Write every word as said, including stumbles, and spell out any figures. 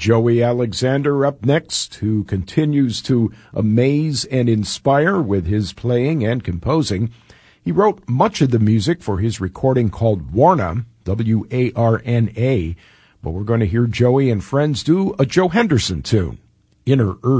Joey Alexander up next, who continues to amaze and inspire with his playing and composing. He wrote much of the music for his recording called Warna, W A R N A, but we're going to hear Joey and friends do a Joe Henderson tune, Inner Urge.